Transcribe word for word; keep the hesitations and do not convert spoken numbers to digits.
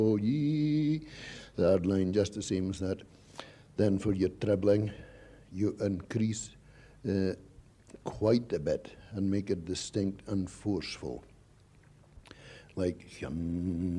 O ye. Third line just the same as that. Then for your trebling, you increase uh, quite a bit and make it distinct and forceful. Like